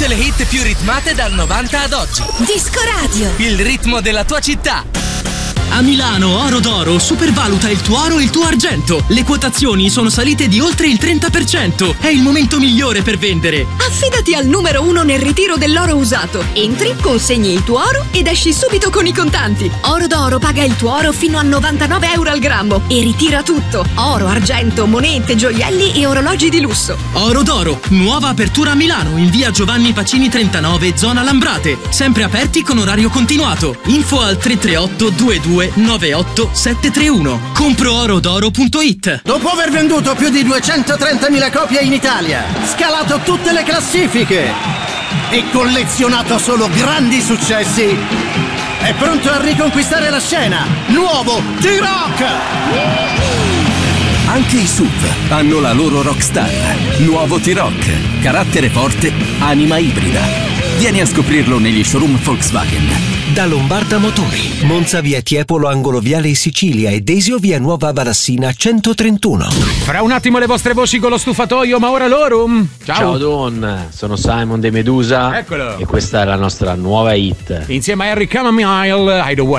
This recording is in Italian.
le hit più ritmate dal 90 ad oggi. Disco Radio. Il ritmo della tua città. A Milano Oro d'Oro supervaluta il tuo oro e il tuo argento. Le quotazioni sono salite di oltre il 30%. È il momento migliore per vendere. Affidati al numero 1 nel ritiro dell'oro usato. Entri, consegni il tuo oro ed esci subito con i contanti. Oro d'Oro paga il tuo oro fino a 99 euro al grammo e ritira tutto. Oro, argento, monete, gioielli e orologi di lusso. Oro d'Oro, nuova apertura a Milano in via Giovanni Pacini 39, zona Lambrate. Sempre aperti con orario continuato. Info al 338 22 98 731. Compro-orodoro.it. Dopo aver venduto più di 230.000 copie in Italia, scalato tutte le classifiche e collezionato solo grandi successi, è pronto a riconquistare la scena. Nuovo T-Rock! Anche i SUV hanno la loro rockstar. Nuovo T-Rock, carattere forte, anima ibrida. Vieni a scoprirlo negli showroom Volkswagen. Da Lombarda Motori, Monza via Tiepolo angolo Viale Sicilia e Desio via Nuova Varassina 131. Fra un attimo le vostre voci con lo stufatoio, ma ora loro. Ciao Don, sono Simon De Medusa. Eccolo. E questa è la nostra nuova hit. Insieme a Harry Camomile, I Don't Want